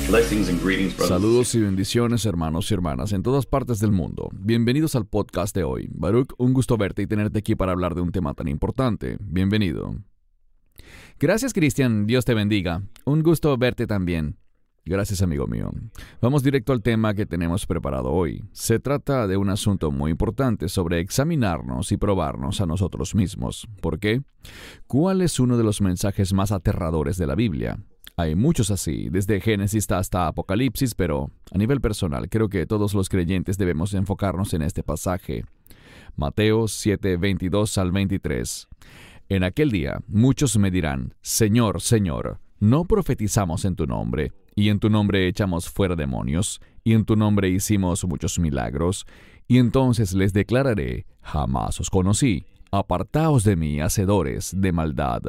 Blessings and greetings, brothers. Saludos y bendiciones, hermanos y hermanas, en todas partes del mundo. Bienvenidos al podcast de hoy. Baruch, un gusto verte y tenerte aquí para hablar de un tema tan importante. Bienvenido. Gracias, Cristian. Dios te bendiga. Un gusto verte también. Gracias, amigo mío. Vamos directo al tema que tenemos preparado hoy. Se trata de un asunto muy importante sobre examinarnos y probarnos a nosotros mismos. ¿Por qué? ¿Cuál es uno de los mensajes más aterradores de la Biblia? Hay muchos así, desde Génesis hasta Apocalipsis, pero a nivel personal creo que todos los creyentes debemos enfocarnos en este pasaje. Mateo 7, 22 al 23. En aquel día muchos me dirán, Señor, Señor, ¿no profetizamos en tu nombre? Y en tu nombre echamos fuera demonios, y en tu nombre hicimos muchos milagros. Y entonces les declararé, jamás os conocí, apartaos de mí, hacedores de maldad.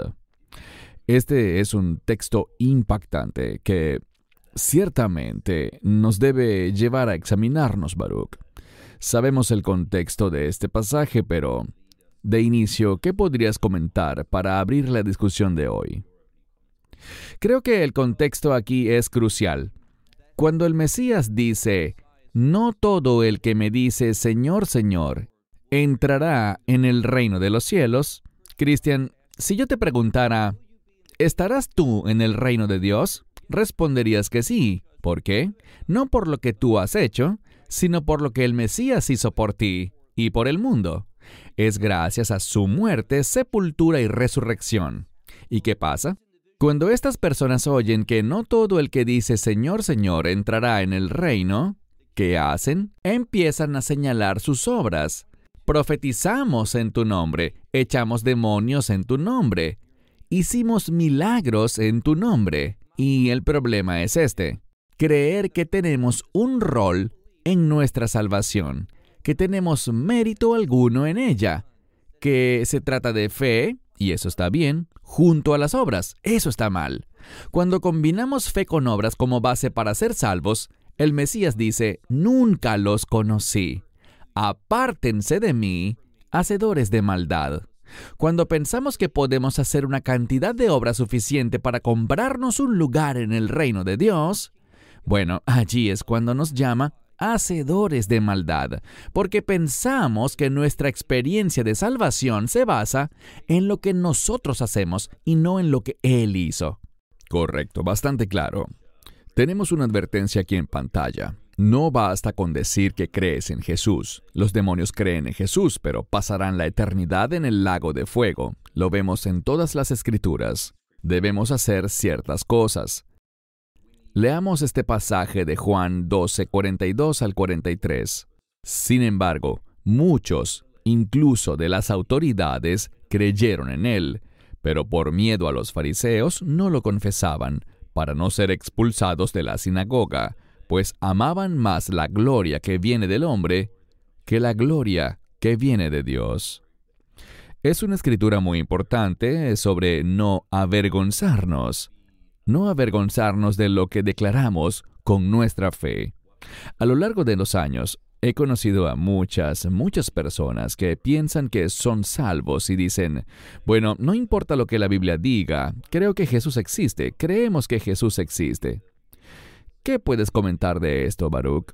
Este es un texto impactante que ciertamente nos debe llevar a examinarnos, Baruch. Sabemos el contexto de este pasaje, pero de inicio, ¿qué podrías comentar para abrir la discusión de hoy? Creo que el contexto aquí es crucial. Cuando el Mesías dice, no todo el que me dice Señor, Señor, entrará en el reino de los cielos, Cristian, si yo te preguntara, ¿estarás tú en el reino de Dios? Responderías que sí. ¿Por qué? No por lo que tú has hecho, sino por lo que el Mesías hizo por ti y por el mundo. Es gracias a su muerte, sepultura y resurrección. ¿Y qué pasa? Cuando estas personas oyen que no todo el que dice Señor, Señor entrará en el reino, ¿qué hacen? Empiezan a señalar sus obras. Profetizamos en tu nombre, echamos demonios en tu nombre, hicimos milagros en tu nombre. Y el problema es este: creer que tenemos un rol en nuestra salvación, que tenemos mérito alguno en ella, que se trata de fe, y eso está bien, junto a las obras. Eso está mal. Cuando combinamos fe con obras como base para ser salvos, el Mesías dice, nunca los conocí. Apártense de mí, hacedores de maldad. Cuando pensamos que podemos hacer una cantidad de obras suficiente para comprarnos un lugar en el reino de Dios, bueno, allí es cuando nos llama hacedores de maldad, porque pensamos que nuestra experiencia de salvación se basa en lo que nosotros hacemos y no en lo que Él hizo. Correcto, bastante claro. Tenemos una advertencia aquí en pantalla. No basta con decir que crees en Jesús. Los demonios creen en Jesús, pero pasarán la eternidad en el lago de fuego. Lo vemos en todas las Escrituras. Debemos hacer ciertas cosas. Leamos este pasaje de Juan 12, 42 al 43. Sin embargo, muchos, incluso de las autoridades, creyeron en él, pero por miedo a los fariseos no lo confesaban, para no ser expulsados de la sinagoga, pues amaban más la gloria que viene del hombre que la gloria que viene de Dios. Es una escritura muy importante sobre no avergonzarnos. No avergonzarnos de lo que declaramos con nuestra fe. A lo largo de los años, he conocido a muchas personas que piensan que son salvos y dicen, bueno, no importa lo que la Biblia diga, creo que Jesús existe, creemos que Jesús existe. ¿Qué puedes comentar de esto, Baruch?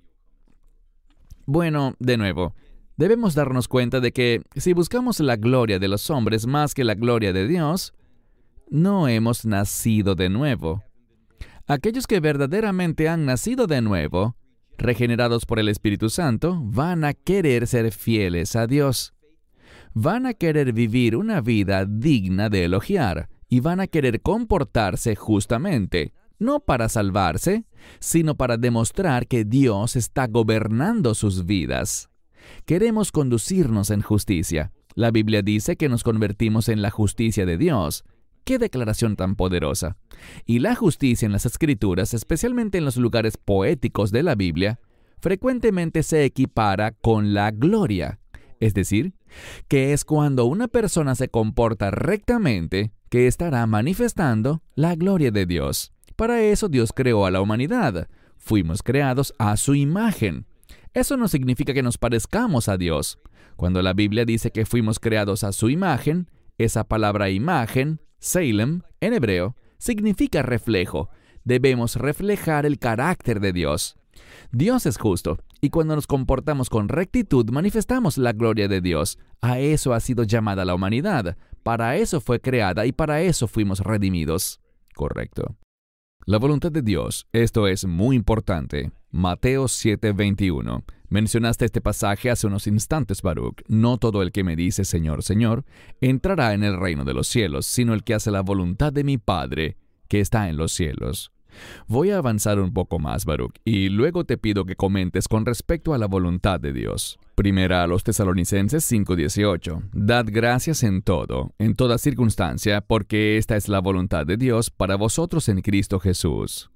Bueno, de nuevo, debemos darnos cuenta de que si buscamos la gloria de los hombres más que la gloria de Dios, no hemos nacido de nuevo. Aquellos que verdaderamente han nacido de nuevo, regenerados por el Espíritu Santo, van a querer ser fieles a Dios. Van a querer vivir una vida digna de elogiar y van a querer comportarse justamente, no para salvarse, sino para demostrar que Dios está gobernando sus vidas. Queremos conducirnos en justicia. La Biblia dice que nos convertimos en la justicia de Dios. ¡Qué declaración tan poderosa! Y la justicia en las Escrituras, especialmente en los lugares poéticos de la Biblia, frecuentemente se equipara con la gloria. Es decir, que es cuando una persona se comporta rectamente que estará manifestando la gloria de Dios. Para eso Dios creó a la humanidad. Fuimos creados a su imagen. Eso no significa que nos parezcamos a Dios. Cuando la Biblia dice que fuimos creados a su imagen, esa palabra imagen, Salem, en hebreo, significa reflejo. debemos reflejar el carácter de Dios. Dios es justo, y cuando nos comportamos con rectitud, manifestamos la gloria de Dios. A eso ha sido llamada la humanidad. Para eso fue creada y para eso fuimos redimidos. Correcto. La voluntad de Dios, esto es muy importante. Mateo 7:21. Mencionaste este pasaje hace unos instantes, Baruch. No todo el que me dice Señor, Señor, entrará en el reino de los cielos, sino el que hace la voluntad de mi Padre, que está en los cielos. Voy a avanzar un poco más, Baruch, y luego te pido que comentes con respecto a la voluntad de Dios. Primera a los Tesalonicenses 5:18. Dad gracias en todo, en toda circunstancia, porque esta es la voluntad de Dios para vosotros en Cristo Jesús.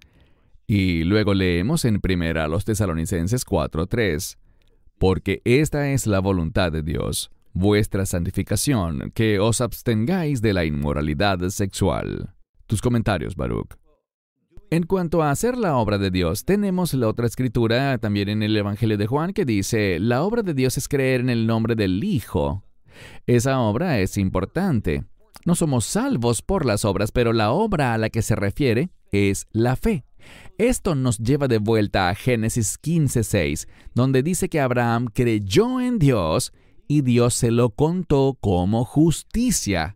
Y luego leemos en Primera a los Tesalonicenses 4:3. Porque esta es la voluntad de Dios, vuestra santificación, que os abstengáis de la inmoralidad sexual. Tus comentarios, Baruch. En cuanto a hacer la obra de Dios, tenemos la otra escritura también en el Evangelio de Juan que dice, la obra de Dios es creer en el nombre del Hijo. Esa obra es importante. No somos salvos por las obras, pero la obra a la que se refiere es la fe. Esto nos lleva de vuelta a Génesis 15:6, donde dice que Abraham creyó en Dios y Dios se lo contó como justicia.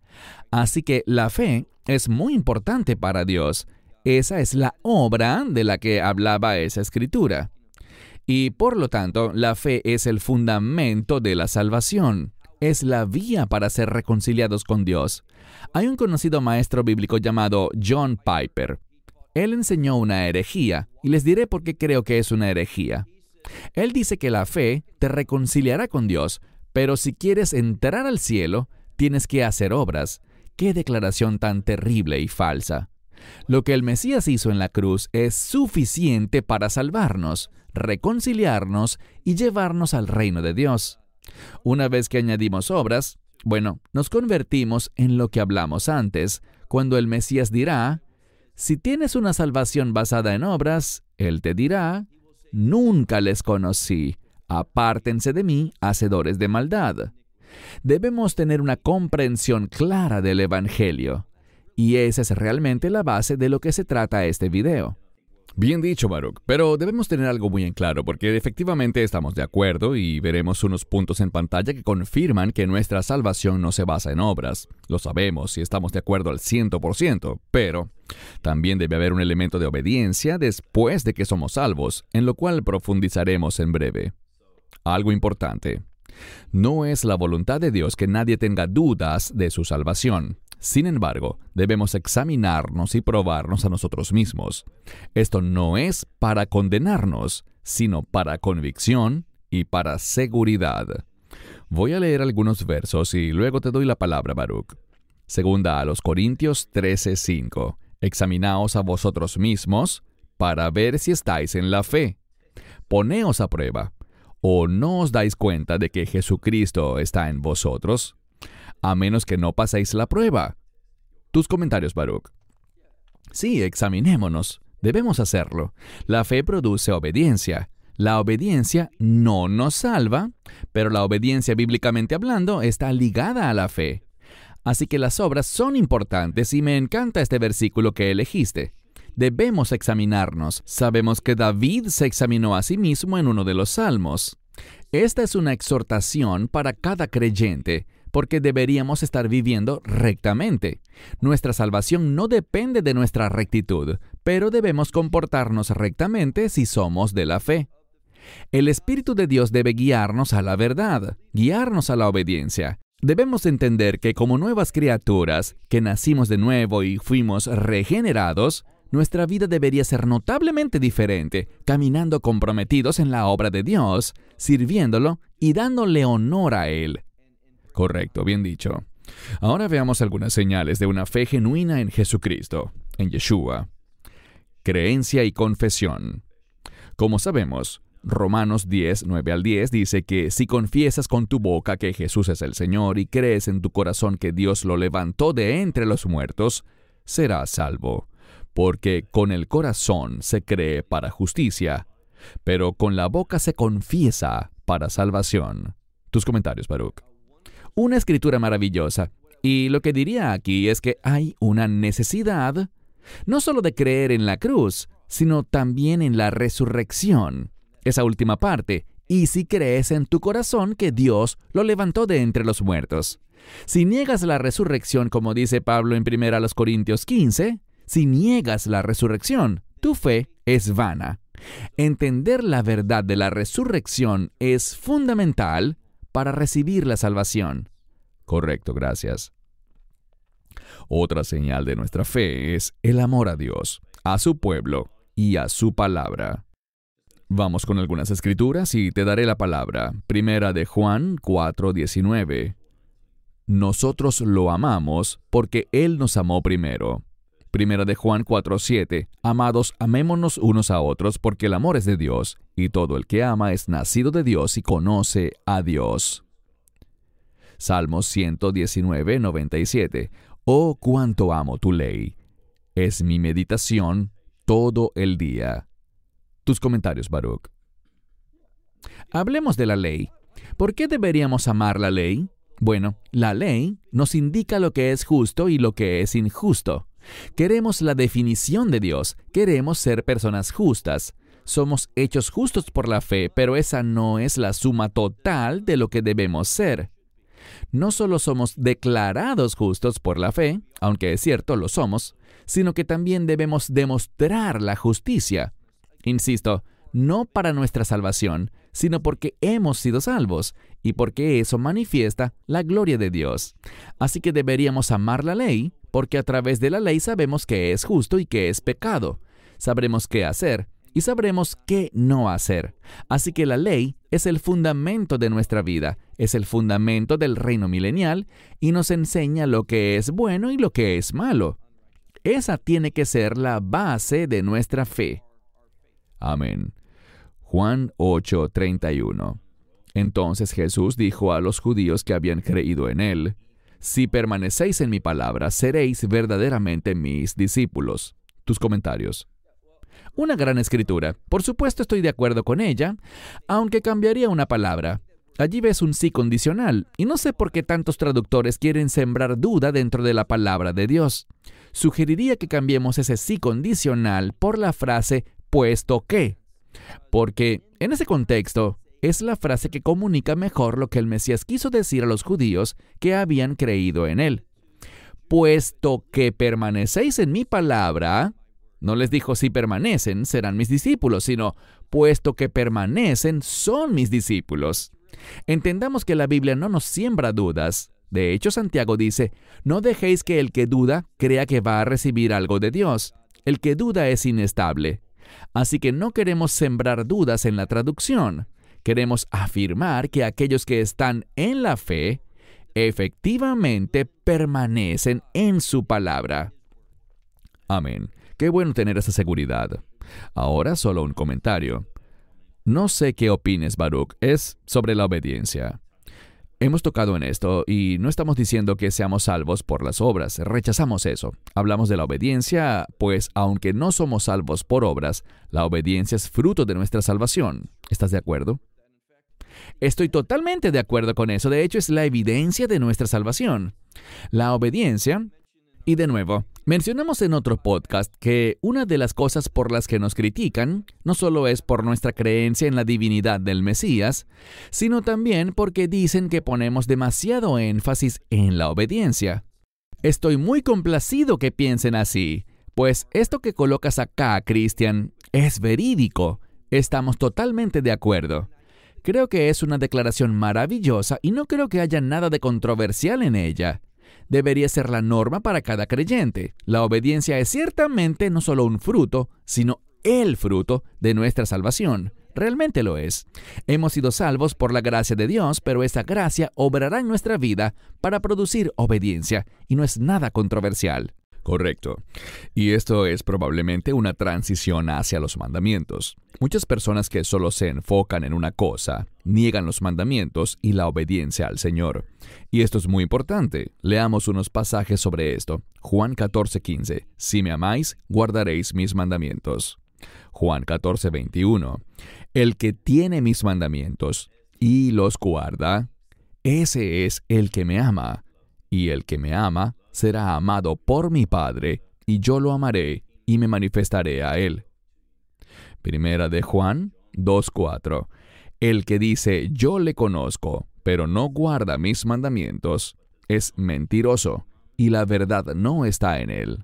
Así que la fe es muy importante para Dios. Esa es la obra de la que hablaba esa escritura. Y por lo tanto, la fe es el fundamento de la salvación. Es la vía para ser reconciliados con Dios. Hay un conocido maestro bíblico llamado John Piper. Él enseñó una herejía, y les diré por qué creo que es una herejía. Él dice que la fe te reconciliará con Dios, pero si quieres entrar al cielo, tienes que hacer obras. ¡Qué declaración tan terrible y falsa! Lo que el Mesías hizo en la cruz es suficiente para salvarnos, reconciliarnos y llevarnos al reino de Dios. Una vez que añadimos obras, nos convertimos en lo que hablamos antes, cuando el Mesías dirá, si tienes una salvación basada en obras, Él te dirá, nunca les conocí, apártense de mí, hacedores de maldad. Debemos tener una comprensión clara del Evangelio. Y esa es realmente la base de lo que se trata este video. Bien dicho, Baruch, pero debemos tener algo muy en claro porque efectivamente estamos de acuerdo y veremos unos puntos en pantalla que confirman que nuestra salvación no se basa en obras. Lo sabemos y estamos de acuerdo al 100%, pero también debe haber un elemento de obediencia después de que somos salvos, en lo cual profundizaremos en breve. Algo importante. No es la voluntad de Dios que nadie tenga dudas de su salvación. Sin embargo, debemos examinarnos y probarnos a nosotros mismos. Esto no es para condenarnos, sino para convicción y para seguridad. Voy a leer algunos versos y luego te doy la palabra, Baruch. Segunda a los Corintios 13:5. Examinaos a vosotros mismos para ver si estáis en la fe. Poneos a prueba. ¿O no os dais cuenta de que Jesucristo está en vosotros? A menos que no paséis la prueba. Tus comentarios, Baruch. Sí, examinémonos. Debemos hacerlo. La fe produce obediencia. La obediencia no nos salva, pero la obediencia bíblicamente hablando está ligada a la fe. Así que las obras son importantes y me encanta este versículo que elegiste. Debemos examinarnos. Sabemos que David se examinó a sí mismo en uno de los salmos. Esta es una exhortación para cada creyente, porque deberíamos estar viviendo rectamente. Nuestra salvación no depende de nuestra rectitud, pero debemos comportarnos rectamente si somos de la fe. El Espíritu de Dios debe guiarnos a la verdad, guiarnos a la obediencia. Debemos entender que como nuevas criaturas, que nacimos de nuevo y fuimos regenerados, nuestra vida debería ser notablemente diferente, caminando comprometidos en la obra de Dios, sirviéndolo y dándole honor a Él. Correcto, bien dicho. Ahora veamos algunas señales de una fe genuina en Jesucristo, en Yeshua. Creencia y confesión. Como sabemos, Romanos 10, 9 al 10 dice que si confiesas con tu boca que Jesús es el Señor y crees en tu corazón que Dios lo levantó de entre los muertos, serás salvo. Porque con el corazón se cree para justicia, pero con la boca se confiesa para salvación. Tus comentarios, Baruch. Una escritura maravillosa. Y lo que diría aquí es que hay una necesidad No solo de creer en la cruz, sino también en la resurrección. Esa última parte, y si crees en tu corazón que Dios lo levantó de entre los muertos. Si niegas la resurrección, como dice Pablo en 1 Corintios 15, si niegas la resurrección, tu fe es vana. Entender la verdad de la resurrección es fundamental para recibir la salvación. Correcto, gracias. Otra señal de nuestra fe es el amor a Dios, a su pueblo y a su palabra. Vamos con algunas escrituras y te daré la palabra. 1 de Juan 4:19. Nosotros lo amamos porque Él nos amó primero. 1 de Juan 4:7. Amados, amémonos unos a otros porque el amor es de Dios, y todo el que ama es nacido de Dios y conoce a Dios. Salmos 119:97. Oh, cuánto amo tu ley. Es mi meditación todo el día. Tus comentarios, Baruch. Hablemos de la ley. ¿Por qué deberíamos amar la ley? Bueno, la ley nos indica lo que es justo y lo que es injusto. Queremos la definición de Dios. Queremos ser personas justas. Somos hechos justos por la fe, pero esa no es la suma total de lo que debemos ser. No solo somos declarados justos por la fe, aunque es cierto, lo somos, sino que también debemos demostrar la justicia. Insisto, no para nuestra salvación, sino porque hemos sido salvos y porque eso manifiesta la gloria de Dios. Así que deberíamos amar la ley, porque a través de la ley sabemos qué es justo y qué es pecado. Sabremos qué hacer y sabremos qué no hacer. Así que la ley es el fundamento de nuestra vida, es el fundamento del reino milenial y nos enseña lo que es bueno y lo que es malo. Esa tiene que ser la base de nuestra fe. Amén. Juan 8:31. Entonces Jesús dijo a los judíos que habían creído en Él: Si permanecéis en mi palabra, seréis verdaderamente mis discípulos. Tus comentarios. Una gran escritura. Por supuesto estoy de acuerdo con ella, aunque cambiaría una palabra. Allí ves un sí condicional, y no sé por qué tantos traductores quieren sembrar duda dentro de la palabra de Dios. Sugeriría que cambiemos ese sí condicional por la frase puesto que, porque en ese contexto es la frase que comunica mejor lo que el Mesías quiso decir a los judíos que habían creído en Él. Puesto que permanecéis en mi palabra, no les dijo si permanecen serán mis discípulos, sino puesto que permanecen son mis discípulos. Entendamos que la Biblia no nos siembra dudas. De hecho, Santiago dice, no dejéis que el que duda crea que va a recibir algo de Dios. El que duda es inestable. Así que no queremos sembrar dudas en la traducción. Queremos afirmar que aquellos que están en la fe efectivamente permanecen en su palabra. Amén. Qué bueno tener esa seguridad. Ahora solo un comentario. No sé qué opines, Baruch, es sobre la obediencia. Hemos tocado en esto y no estamos diciendo que seamos salvos por las obras. Rechazamos eso. Hablamos de la obediencia, pues aunque no somos salvos por obras, la obediencia es fruto de nuestra salvación. ¿Estás de acuerdo? Estoy totalmente de acuerdo con eso. De hecho, es la evidencia de nuestra salvación. La obediencia. Y de nuevo, mencionamos en otro podcast que una de las cosas por las que nos critican no solo es por nuestra creencia en la divinidad del Mesías, sino también porque dicen que ponemos demasiado énfasis en la obediencia. Estoy muy complacido que piensen así, pues esto que colocas acá, Christian, es verídico. Estamos totalmente de acuerdo. Creo que es una declaración maravillosa y no creo que haya nada de controversial en ella. Debería ser la norma para cada creyente. La obediencia es ciertamente no solo un fruto, sino el fruto de nuestra salvación. Realmente lo es. Hemos sido salvos por la gracia de Dios, pero esa gracia obrará en nuestra vida para producir obediencia, y no es nada controversial. Correcto. Y esto es probablemente una transición hacia los mandamientos. Muchas personas que solo se enfocan en una cosa, niegan los mandamientos y la obediencia al Señor. Y esto es muy importante. Leamos unos pasajes sobre esto. Juan 14:15. Si me amáis, guardaréis mis mandamientos. Juan 14:21. El que tiene mis mandamientos y los guarda, ese es el que me ama. Y el que me ama será amado por mi Padre, y yo lo amaré y me manifestaré a él. Primera de Juan 2:4. El que dice, yo le conozco, pero no guarda mis mandamientos, es mentiroso, y la verdad no está en él.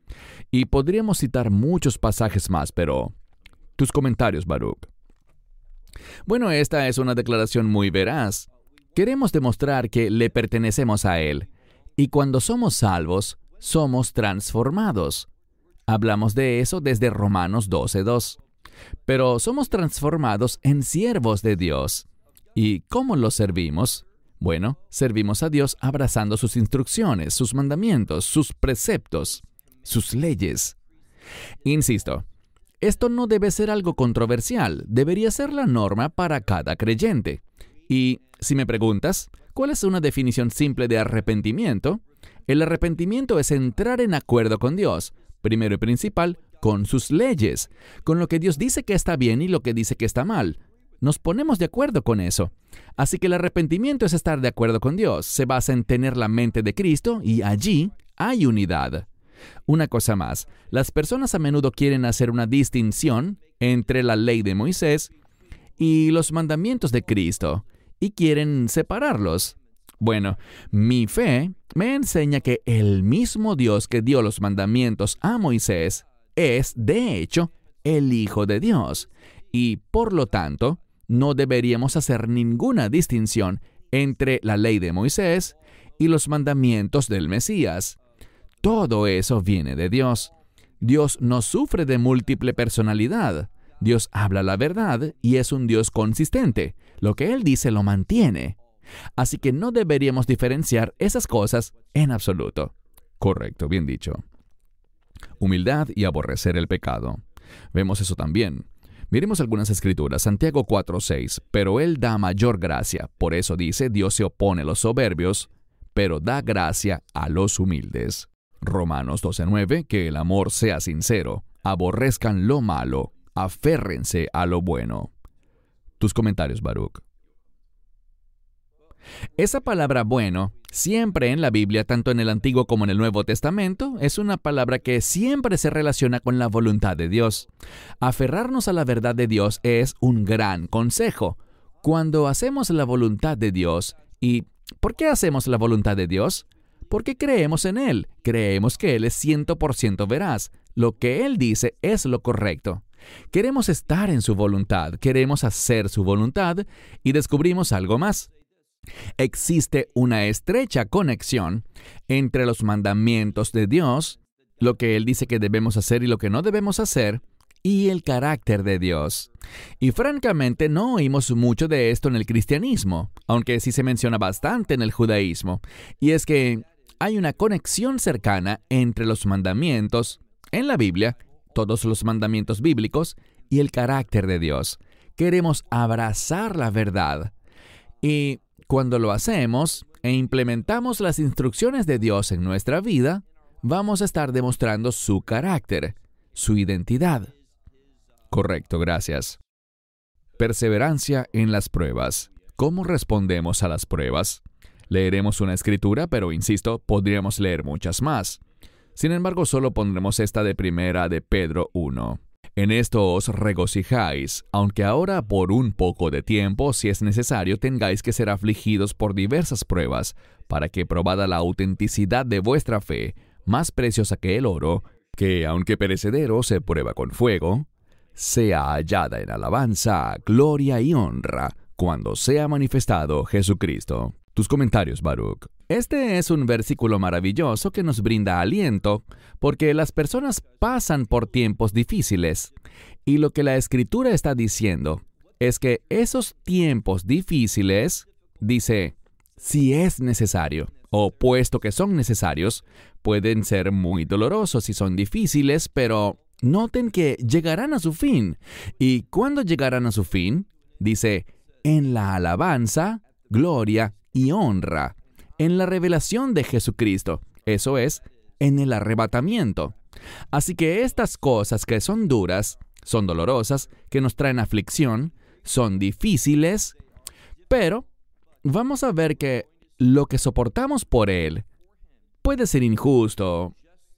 Y podríamos citar muchos pasajes más, pero tus comentarios, Baruch. Bueno, esta es una declaración muy veraz. Queremos demostrar que le pertenecemos a Él, y cuando somos salvos, somos transformados. Hablamos de eso desde Romanos 12:2. Pero somos transformados en siervos de Dios. ¿Y cómo los servimos? Bueno, servimos a Dios abrazando sus instrucciones, sus mandamientos, sus preceptos, sus leyes. Insisto, esto no debe ser algo controversial, debería ser la norma para cada creyente. Y si me preguntas, ¿cuál es una definición simple de arrepentimiento? El arrepentimiento es entrar en acuerdo con Dios, primero y principal, con sus leyes, con lo que Dios dice que está bien y lo que dice que está mal. Nos ponemos de acuerdo con eso. Así que el arrepentimiento es estar de acuerdo con Dios, se basa en tener la mente de Cristo y allí hay unidad. Una cosa más, las personas a menudo quieren hacer una distinción entre la ley de Moisés y los mandamientos de Cristo, y quieren separarlos. Bueno, mi fe me enseña que el mismo Dios que dio los mandamientos a Moisés es, de hecho, el Hijo de Dios, y por lo tanto, no deberíamos hacer ninguna distinción entre la ley de Moisés y los mandamientos del Mesías. Todo eso viene de Dios. Dios no sufre de múltiple personalidad. Dios habla la verdad y es un Dios consistente. Lo que Él dice lo mantiene. Así que no deberíamos diferenciar esas cosas en absoluto. Correcto, bien dicho. Humildad y aborrecer el pecado. Vemos eso también. Miremos algunas escrituras. Santiago 4:6. Pero Él da mayor gracia. Por eso dice, Dios se opone a los soberbios, pero da gracia a los humildes. Romanos 12:9, que el amor sea sincero, aborrezcan lo malo, aférrense a lo bueno. Tus comentarios, Baruch. Esa palabra bueno, siempre en la Biblia, tanto en el Antiguo como en el Nuevo Testamento, es una palabra que siempre se relaciona con la voluntad de Dios. Aferrarnos a la verdad de Dios es un gran consejo. Cuando hacemos la voluntad de Dios, ¿y por qué hacemos la voluntad de Dios? Porque creemos en Él, creemos que Él es 100% veraz. Lo que Él dice es lo correcto. Queremos estar en su voluntad, queremos hacer su voluntad y descubrimos algo más. Existe una estrecha conexión entre los mandamientos de Dios, lo que Él dice que debemos hacer y lo que no debemos hacer, y el carácter de Dios. Y francamente no oímos mucho de esto en el cristianismo, aunque sí se menciona bastante en el judaísmo. Y es que hay una conexión cercana entre los mandamientos en la Biblia, todos los mandamientos bíblicos, y el carácter de Dios. Queremos abrazar la verdad. Y cuando lo hacemos e implementamos las instrucciones de Dios en nuestra vida, vamos a estar demostrando su carácter, su identidad. Correcto, gracias. Perseverancia en las pruebas. ¿Cómo respondemos a las pruebas? Leeremos una escritura, pero insisto, podríamos leer muchas más. Sin embargo, solo pondremos esta de Primera de Pedro 1. En esto os regocijáis, aunque ahora por un poco de tiempo, si es necesario, tengáis que ser afligidos por diversas pruebas, para que, probada la autenticidad de vuestra fe, más preciosa que el oro, que aunque perecedero se prueba con fuego, sea hallada en alabanza, gloria y honra, cuando sea manifestado Jesucristo. Tus comentarios, Baruch. Este es un versículo maravilloso que nos brinda aliento, porque las personas pasan por tiempos difíciles. Y lo que la Escritura está diciendo es que esos tiempos difíciles, dice, si es necesario, o puesto que son necesarios, pueden ser muy dolorosos y son difíciles, pero noten que llegarán a su fin. ¿Y cuándo llegarán a su fin? Dice, en la alabanza, gloria y honra, en la revelación de Jesucristo, eso es, en el arrebatamiento. Así que estas cosas que son duras, son dolorosas, que nos traen aflicción, son difíciles, pero vamos a ver que lo que soportamos por Él puede ser injusto,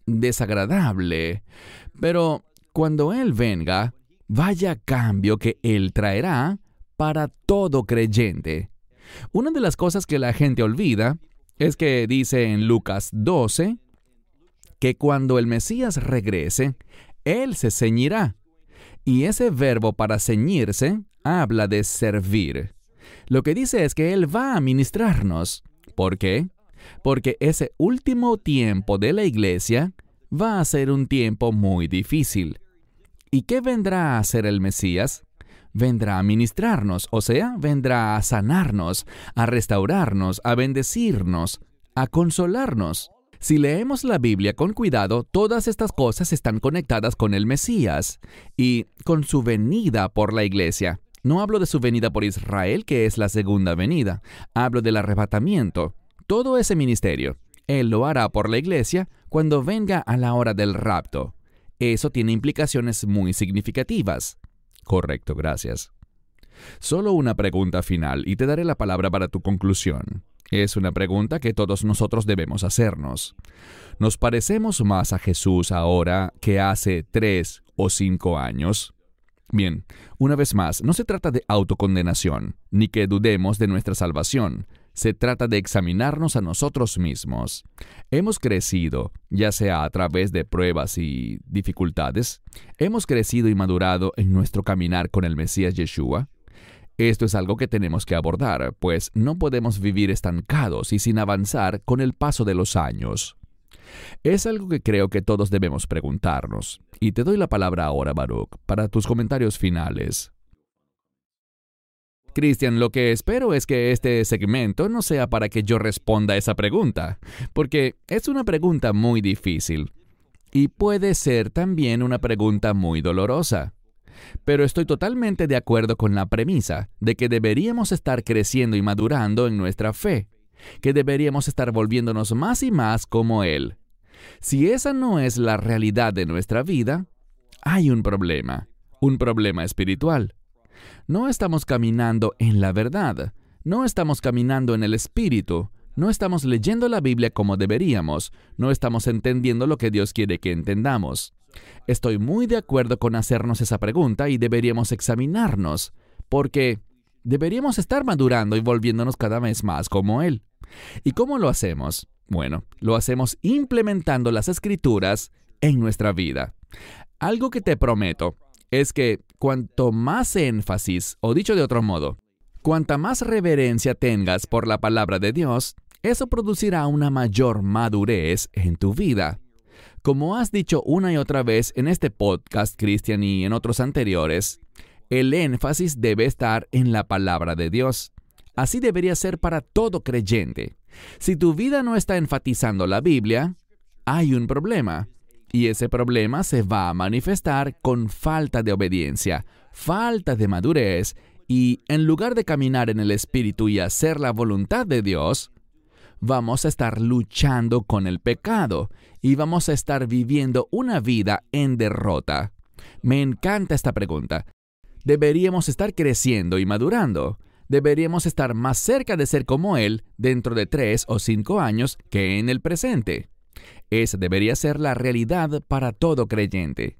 desagradable. Pero cuando Él venga, vaya cambio que Él traerá para todo creyente. Una de las cosas que la gente olvida es que dice en Lucas 12 que cuando el Mesías regrese, Él se ceñirá. Y ese verbo para ceñirse habla de servir. Lo que dice es que Él va a ministrarnos. ¿Por qué? Porque ese último tiempo de la iglesia va a ser un tiempo muy difícil. ¿Y qué vendrá a hacer el Mesías? Vendrá a ministrarnos, o sea, vendrá a sanarnos, a restaurarnos, a bendecirnos, a consolarnos. Si leemos la Biblia con cuidado, todas estas cosas están conectadas con el Mesías y con su venida por la iglesia. No hablo de su venida por Israel, que es la segunda venida. Hablo del arrebatamiento. Todo ese ministerio, Él lo hará por la iglesia cuando venga a la hora del rapto. Eso tiene implicaciones muy significativas. Correcto, gracias. Solo una pregunta final y te daré la palabra para tu conclusión. Es una pregunta que todos nosotros debemos hacernos. ¿Nos parecemos más a Jesús ahora que hace 3 o 5 años? Bien, una vez más, no se trata de autocondenación, ni que dudemos de nuestra salvación. Se trata de examinarnos a nosotros mismos. ¿Hemos crecido, ya sea a través de pruebas y dificultades? ¿Hemos crecido y madurado en nuestro caminar con el Mesías Yeshua? Esto es algo que tenemos que abordar, pues no podemos vivir estancados y sin avanzar con el paso de los años. Es algo que creo que todos debemos preguntarnos. Y te doy la palabra ahora, Baruch, para tus comentarios finales. Cristian, lo que espero es que este segmento no sea para que yo responda a esa pregunta, porque es una pregunta muy difícil. Y puede ser también una pregunta muy dolorosa. Pero estoy totalmente de acuerdo con la premisa de que deberíamos estar creciendo y madurando en nuestra fe, que deberíamos estar volviéndonos más y más como Él. Si esa no es la realidad de nuestra vida, hay un problema espiritual. No estamos caminando en la verdad, no estamos caminando en el Espíritu, no estamos leyendo la Biblia como deberíamos, no estamos entendiendo lo que Dios quiere que entendamos. Estoy muy de acuerdo con hacernos esa pregunta y deberíamos examinarnos, porque deberíamos estar madurando y volviéndonos cada vez más como Él. ¿Y cómo lo hacemos? Bueno, lo hacemos implementando las Escrituras en nuestra vida. Algo que te prometo es que cuanto más énfasis, o dicho de otro modo, cuanta más reverencia tengas por la palabra de Dios, eso producirá una mayor madurez en tu vida. Como has dicho una y otra vez en este podcast, Cristian, y en otros anteriores, el énfasis debe estar en la palabra de Dios. Así debería ser para todo creyente. Si tu vida no está enfatizando la Biblia, hay un problema. Y ese problema se va a manifestar con falta de obediencia, falta de madurez, y en lugar de caminar en el Espíritu y hacer la voluntad de Dios, vamos a estar luchando con el pecado y vamos a estar viviendo una vida en derrota. Me encanta esta pregunta. ¿Deberíamos estar creciendo y madurando? ¿Deberíamos estar más cerca de ser como Él dentro de 3 o 5 años que en el presente? Esa debería ser la realidad para todo creyente.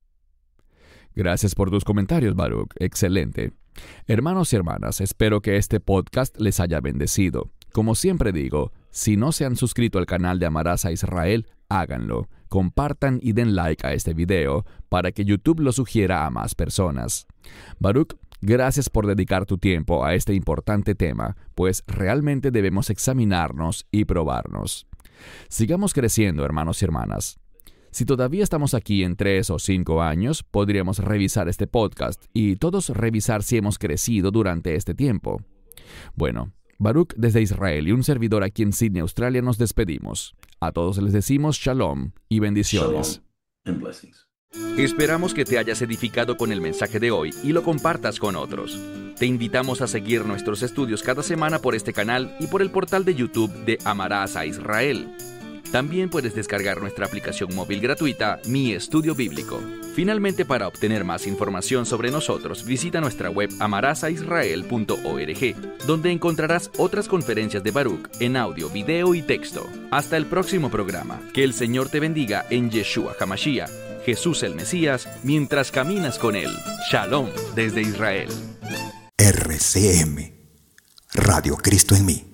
Gracias por tus comentarios, Baruch. Excelente. Hermanos y hermanas, espero que este podcast les haya bendecido. Como siempre digo, si no se han suscrito al canal de Amarás a Israel, háganlo. Compartan y den like a este video para que YouTube lo sugiera a más personas. Baruch, gracias por dedicar tu tiempo a este importante tema, pues realmente debemos examinarnos y probarnos. Sigamos creciendo, hermanos y hermanas. Si todavía estamos aquí en 3 o 5 años, podríamos revisar este podcast y todos revisar si hemos crecido durante este tiempo. Bueno, Baruch desde Israel y un servidor aquí en Sydney, Australia, nos despedimos. A todos les decimos Shalom y bendiciones. Shalom and blessings. Esperamos que te hayas edificado con el mensaje de hoy y lo compartas con otros. Te invitamos a seguir nuestros estudios cada semana por este canal y por el portal de YouTube de Amarás a Israel. También puedes descargar nuestra aplicación móvil gratuita, Mi Estudio Bíblico. Finalmente, para obtener más información sobre nosotros, visita nuestra web amarasaisrael.org, donde encontrarás otras conferencias de Baruch en audio, video y texto. Hasta el próximo programa. Que el Señor te bendiga en Yeshua HaMashiach, Jesús el Mesías, mientras caminas con Él. Shalom desde Israel. RCM, Radio Cristo en mí.